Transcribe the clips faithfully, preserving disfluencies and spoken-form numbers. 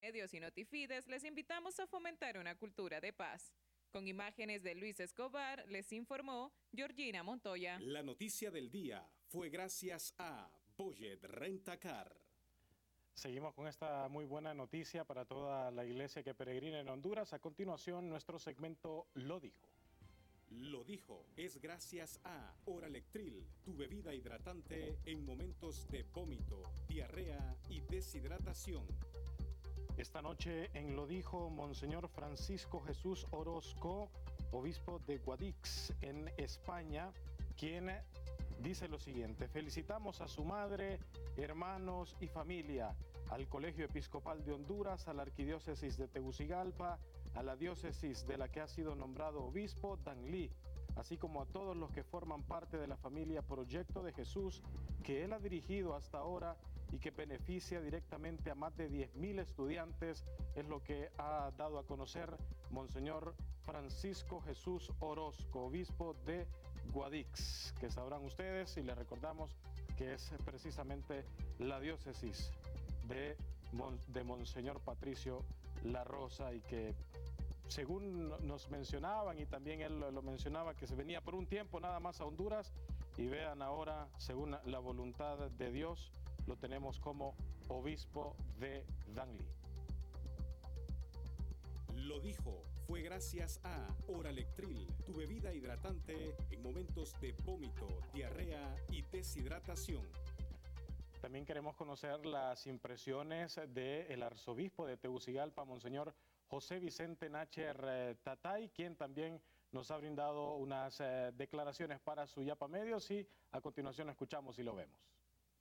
Medios y Notifides les invitamos a fomentar una cultura de paz. Con imágenes de Luis Escobar, les informó Georgina Montoya. La noticia del día fue gracias a Boyet Rentacar. Seguimos con esta muy buena noticia para toda la iglesia que peregrina en Honduras. A continuación, nuestro segmento Lo Dijo. Lo Dijo es gracias a Oralectril, tu bebida hidratante en momentos de vómito, diarrea y deshidratación. Esta noche en Lo Dijo, Monseñor Francisco Jesús Orozco, obispo de Guadix, en España, quien dice lo siguiente: felicitamos a su madre, hermanos y familia, al Colegio Episcopal de Honduras, a la Arquidiócesis de Tegucigalpa, a la diócesis de la que ha sido nombrado obispo, Danlí, así como a todos los que forman parte de la familia Proyecto de Jesús, que él ha dirigido hasta ahora y que beneficia directamente a más de diez mil estudiantes, es lo que ha dado a conocer Monseñor Francisco Jesús Orozco, obispo de Guadix, que sabrán ustedes, y les recordamos que es precisamente la diócesis de, de Monseñor Patricio La Rosa, y que según nos mencionaban, y también él lo mencionaba, que se venía por un tiempo nada más a Honduras, y vean ahora, según la voluntad de Dios, lo tenemos como obispo de Danlí. Lo Dijo fue gracias a Oralectril, tu bebida hidratante en momentos de vómito, diarrea y deshidratación. También queremos conocer las impresiones del arzobispo de Tegucigalpa, Monseñor José Vicente Nácher Tatay, quien también nos ha brindado unas eh, declaraciones para su Yapa Medios, y a continuación escuchamos y lo vemos.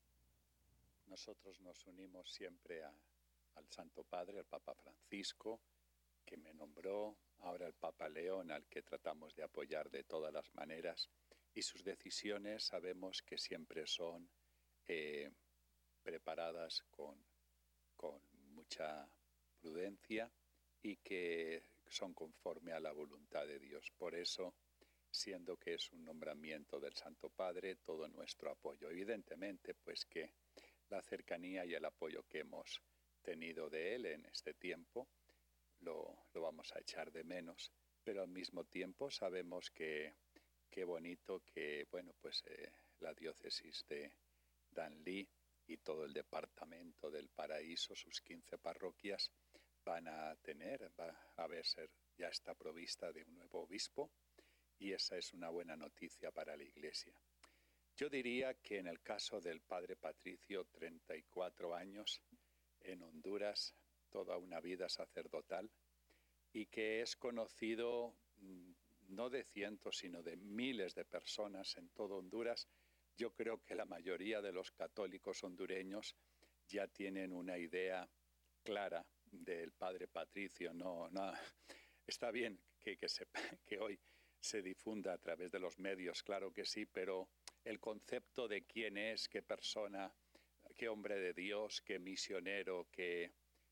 Nosotros nos unimos siempre a, al Santo Padre, al Papa Francisco, que me nombró, ahora el Papa León, al que tratamos de apoyar de todas las maneras, y sus decisiones sabemos que siempre son eh, preparadas con, con mucha prudencia y que son conforme a la voluntad de Dios. Por eso, siendo que es un nombramiento del Santo Padre, todo nuestro apoyo. Evidentemente, pues que la cercanía y el apoyo que hemos tenido de él en este tiempo lo, lo vamos a echar de menos, pero al mismo tiempo sabemos que qué bonito que, bueno, pues eh, la diócesis de Danlí y todo el departamento del Paraíso, sus quince parroquias, van a tener, va a haber ser, ya está provista de un nuevo obispo, y esa es una buena noticia para la Iglesia. Yo diría que en el caso del padre Patricio, treinta y cuatro años en Honduras, toda una vida sacerdotal, y que es conocido no de cientos, sino de miles de personas en todo Honduras. Yo creo que la mayoría de los católicos hondureños ya tienen una idea clara del padre Patricio. No, no, está bien que, que, se, que hoy se difunda a través de los medios, claro que sí, pero el concepto de quién es, qué persona, qué hombre de Dios, qué misionero, qué,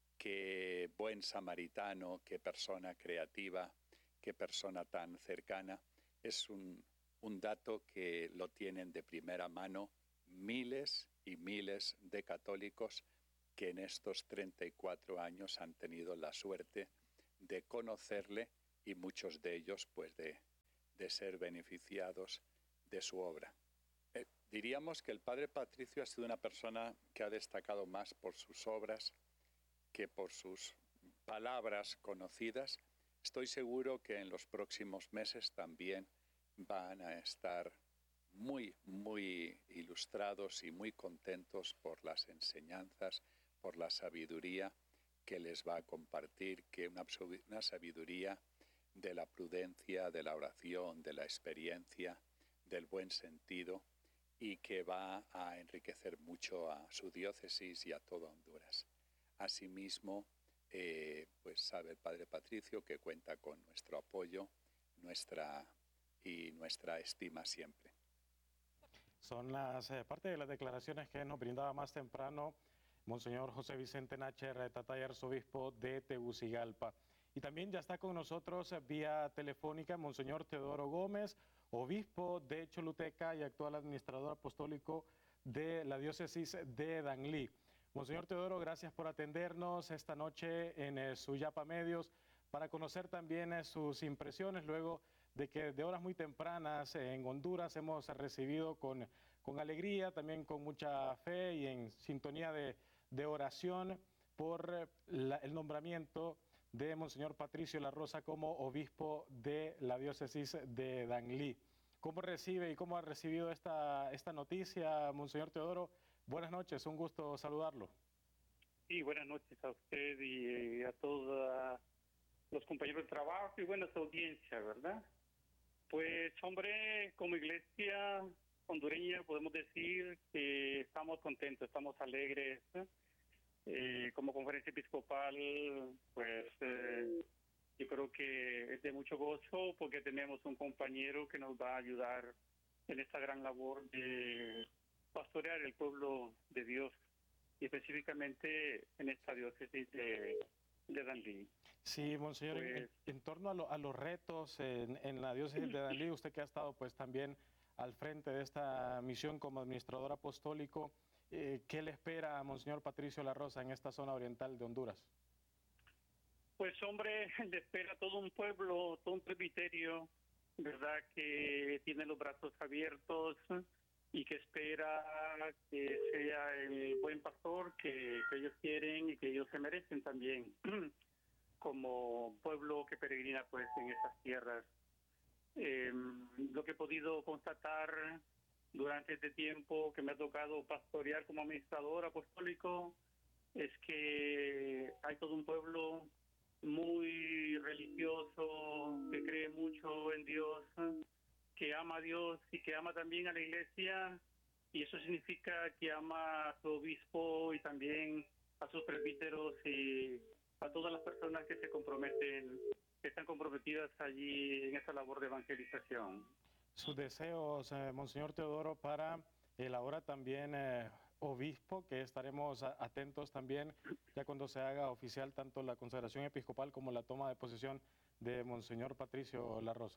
qué buen samaritano, qué persona creativa, qué persona tan cercana, es un, un dato que lo tienen de primera mano miles y miles de católicos que en estos treinta y cuatro años han tenido la suerte de conocerle, y muchos de ellos pues de, de ser beneficiados de su obra. Eh, diríamos que el padre Patricio ha sido una persona que ha destacado más por sus obras que por sus palabras conocidas. Estoy seguro que en los próximos meses también van a estar muy, muy ilustrados y muy contentos por las enseñanzas, por la sabiduría que les va a compartir, que una, una sabiduría de la prudencia, de la oración, de la experiencia, del buen sentido, y que va a enriquecer mucho a su diócesis y a toda Honduras. Asimismo, eh, pues sabe el padre Patricio que cuenta con nuestro apoyo, nuestra y nuestra estima siempre. Son las eh, parte de las declaraciones que nos brindaba más temprano Monseñor José Vicente Nácher Tatay, arzobispo de Tegucigalpa. Y también ya está con nosotros vía telefónica Monseñor Teodoro Gómez, obispo de Choluteca y actual administrador apostólico de la diócesis de Danlí. Monseñor Teodoro, gracias por atendernos esta noche en eh, Suyapa Medios para conocer también eh, sus impresiones luego de que de horas muy tempranas eh, en Honduras hemos recibido con, con alegría, también con mucha fe y en sintonía de, de oración por eh, la, el nombramiento de Monseñor Patricio La Rosa como obispo de la diócesis de Danlí. ¿Cómo recibe y cómo ha recibido esta, esta noticia, Monseñor Teodoro? Buenas noches, un gusto saludarlo. Sí, buenas noches a usted y eh, a todos los compañeros de trabajo y buenas audiencias, ¿verdad? Pues, hombre, como iglesia hondureña podemos decir que estamos contentos, estamos alegres. Eh, como conferencia episcopal, pues eh, yo creo que es de mucho gozo porque tenemos un compañero que nos va a ayudar en esta gran labor de pastorear el pueblo de Dios y específicamente en esta diócesis de, de Danlí. Sí, Monseñor, pues, en, en torno a, lo, a los retos en, en la diócesis de Danlí, usted que ha estado pues también al frente de esta misión como administrador apostólico, eh, ¿qué le espera a Monseñor Patricio La Rosa en esta zona oriental de Honduras? Pues hombre, le espera todo un pueblo, todo un presbiterio, ¿verdad? Que tiene los brazos abiertos y que espera que sea el buen pastor que, que ellos quieren y que ellos se merecen también como pueblo que peregrina pues en estas tierras. Eh, lo que he podido constatar durante este tiempo que me ha tocado pastorear como administrador apostólico es que hay todo un pueblo muy religioso, que cree mucho en Dios, que ama a Dios y que ama también a la iglesia, y eso significa que ama a su obispo y también a sus presbíteros y a todas las personas que se comprometen, que están comprometidas allí en esta labor de evangelización. Sus deseos, eh, Monseñor Teodoro, para el ahora también eh, obispo, que estaremos a, atentos también ya cuando se haga oficial tanto la consagración episcopal como la toma de posesión de Monseñor Patricio La Rosa.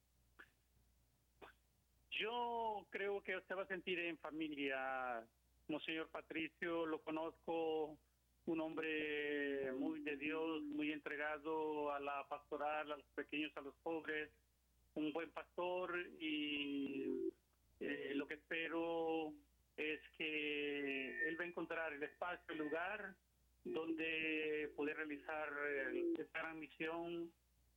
Yo creo que usted va a sentir en familia, Monseñor Patricio, lo conozco, un hombre muy de Dios, muy entregado a la pastoral, a los pequeños, a los pobres, un buen pastor, y eh, lo que espero es que él va a encontrar el espacio, el lugar donde poder realizar eh, esta gran misión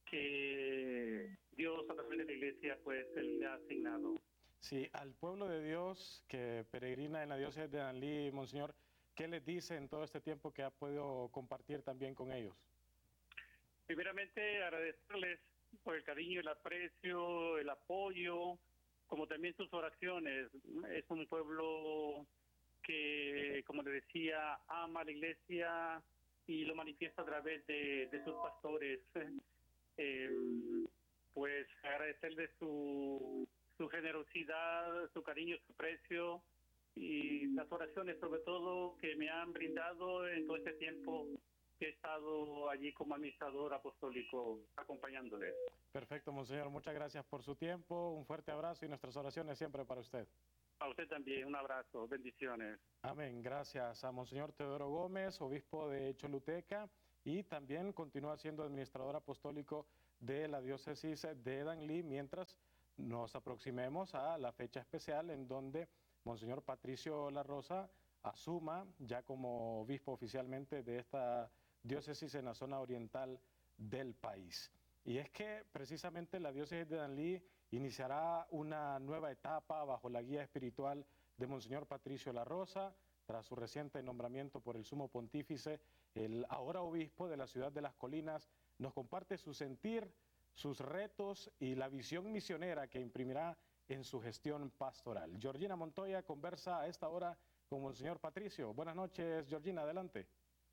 que Dios a través de la iglesia pues él le ha asignado. Sí, al pueblo de Dios que peregrina en la diócesis de Danlí, Monseñor, ¿qué les dice en todo este tiempo que ha podido compartir también con ellos? Primeramente agradecerles por el cariño, el aprecio, el apoyo, como también sus oraciones. Es un pueblo que, como le decía, ama a la iglesia y lo manifiesta a través de, de sus pastores. Eh, pues agradecerle su, su generosidad, su cariño, su aprecio y las oraciones sobre todo que me han brindado en todo este tiempo que he estado allí como administrador apostólico acompañándoles. Perfecto, Monseñor, muchas gracias por su tiempo, un fuerte abrazo y nuestras oraciones siempre para usted. A usted también, un abrazo, bendiciones. Amén, gracias a Monseñor Teodoro Gómez, obispo de Choluteca, y también continúa siendo administrador apostólico de la diócesis de Danlí, mientras nos aproximemos a la fecha especial en donde Monseñor Patricio La Rosa asuma ya como obispo oficialmente de esta diócesis en la zona oriental del país. Y es que precisamente la diócesis de Danlí iniciará una nueva etapa bajo la guía espiritual de Monseñor Patricio La Rosa, tras su reciente nombramiento por el sumo pontífice. El ahora obispo de la ciudad de Las Colinas nos comparte su sentir, sus retos y la visión misionera que imprimirá en su gestión pastoral. Georgina Montoya conversa a esta hora con Monseñor Patricio. Buenas noches, Georgina, adelante.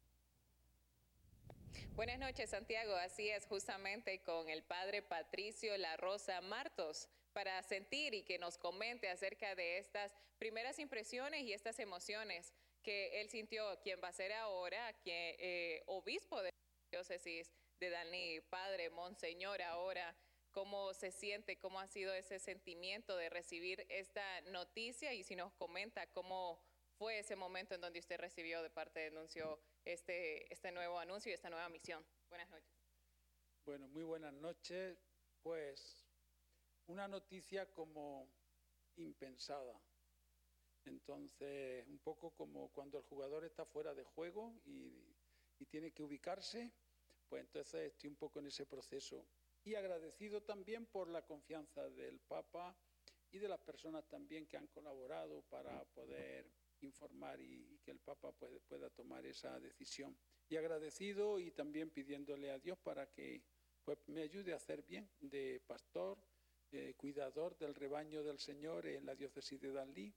Buenas noches, Santiago. Así es, justamente con el padre Patricio La Rosa Martos, para sentir y que nos comente acerca de estas primeras impresiones y estas emociones que él sintió, quien va a ser ahora quien, eh, obispo de la diócesis de Danlí, padre, monseñor ahora. ¿Cómo se siente? ¿Cómo ha sido ese sentimiento de recibir esta noticia? Y si nos comenta cómo fue ese momento en donde usted recibió de parte del nuncio este, este nuevo anuncio y esta nueva misión. Buenas noches. Bueno, muy buenas noches. Pues una noticia como impensada. Entonces, un poco como cuando el jugador está fuera de juego y, y tiene que ubicarse, pues entonces estoy un poco en ese proceso. Y agradecido también por la confianza del Papa y de las personas también que han colaborado para poder informar y, y que el Papa puede, pueda tomar esa decisión. Y agradecido y también pidiéndole a Dios para que pues, me ayude a hacer bien de pastor, eh, cuidador del rebaño del Señor en la diócesis de Danlí.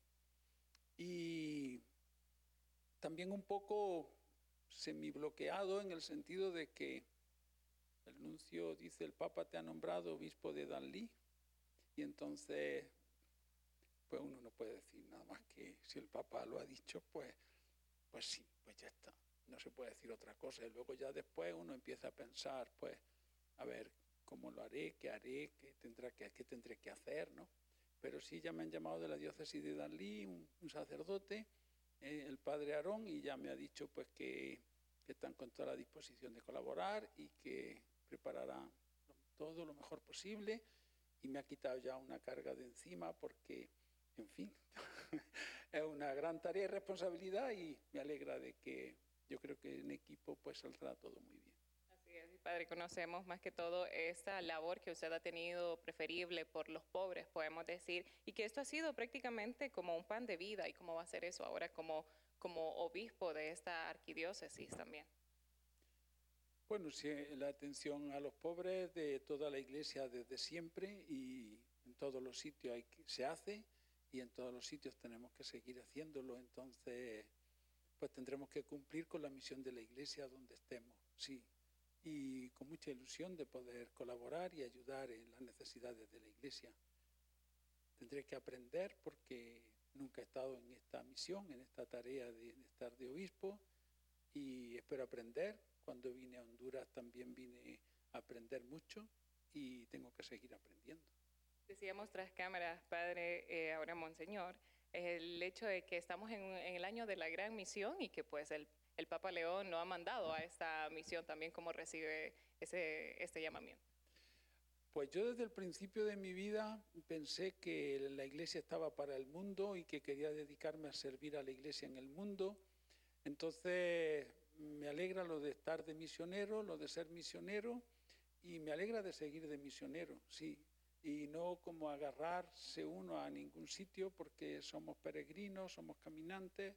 Y también un poco semibloqueado en el sentido de que el nuncio dice, el Papa te ha nombrado obispo de Danlí, y entonces pues uno no puede decir nada más que si el Papa lo ha dicho, pues, pues sí, pues ya está. No se puede decir otra cosa. Y luego ya después uno empieza a pensar, pues, a ver, ¿cómo lo haré? ¿Qué haré? ¿Qué, tendrá que, qué tendré que hacer? ¿No? Pero sí, ya me han llamado de la diócesis de Danlí, un, un sacerdote, eh, el padre Aarón, y ya me ha dicho pues que, que están con toda la disposición de colaborar y que prepararán todo lo mejor posible. Y me ha quitado ya una carga de encima porque, en fin, es una gran tarea y responsabilidad, y me alegra de que yo creo que en equipo pues saldrá todo muy bien. Así es, Padre, conocemos más que todo esta labor que usted ha tenido preferible por los pobres, podemos decir, y que esto ha sido prácticamente como un pan de vida. ¿Y cómo va a ser eso ahora como, como obispo de esta arquidiócesis también? Bueno, sí, la atención a los pobres de toda la Iglesia desde siempre, y en todos los sitios hay que, se hace, y en todos los sitios tenemos que seguir haciéndolo. Entonces, pues tendremos que cumplir con la misión de la Iglesia donde estemos, sí, y con mucha ilusión de poder colaborar y ayudar en las necesidades de la Iglesia. Tendré que aprender porque nunca he estado en esta misión, en esta tarea de, de estar de obispo, y espero aprender. Cuando vine a Honduras también vine a aprender mucho y tengo que seguir aprendiendo. Decíamos tras cámaras, Padre, eh, ahora Monseñor, el hecho de que estamos en, en el año de la gran misión y que pues el, el Papa León no ha mandado a esta misión también. ¿Cómo recibe ese, este llamamiento? Pues yo desde el principio de mi vida pensé que la Iglesia estaba para el mundo y que quería dedicarme a servir a la Iglesia en el mundo. Entonces me alegra lo de estar de misionero, lo de ser misionero, y me alegra de seguir de misionero, sí. Y no como agarrarse uno a ningún sitio, porque somos peregrinos, somos caminantes,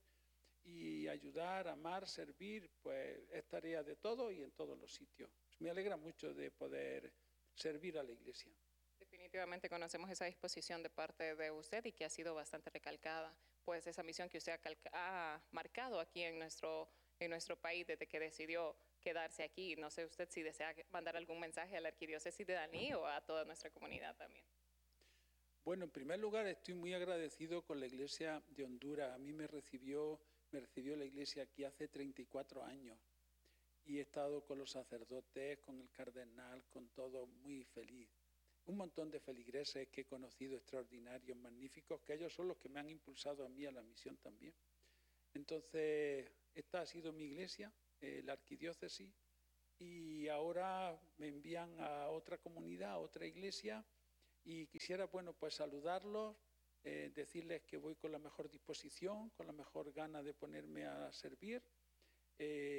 y ayudar, amar, servir, pues es tarea de todo y en todos los sitios. Me alegra mucho de poder servir a la Iglesia. Definitivamente conocemos esa disposición de parte de usted y que ha sido bastante recalcada, pues esa misión que usted ha, calca- ha marcado aquí en nuestro, en nuestro país desde que decidió quedarse aquí. No sé usted si desea mandar algún mensaje a la arquidiócesis de Danlí o a toda nuestra comunidad también. Bueno, en primer lugar estoy muy agradecido con la Iglesia de Honduras. A mí me recibió, me recibió la Iglesia aquí hace treinta y cuatro años, y he estado con los sacerdotes, con el cardenal, con todo, muy feliz. Un montón de feligreses que he conocido extraordinarios, magníficos, que ellos son los que me han impulsado a mí a la misión también. Entonces, esta ha sido mi iglesia, eh, la arquidiócesis, y ahora me envían a otra comunidad, a otra iglesia, y quisiera, bueno, pues saludarlos, eh, decirles que voy con la mejor disposición, con la mejor gana de ponerme a servir, eh,